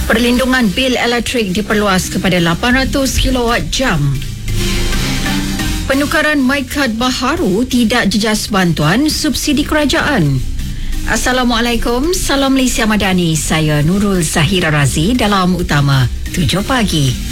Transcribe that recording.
Perlindungan bil elektrik diperluas kepada 800 kWh. Penukaran MyCard baharu tidak jejas bantuan subsidi kerajaan. Assalamualaikum, salam Malaysia Madani. Saya Nurul Zahira Razi dalam Utama 7 Pagi.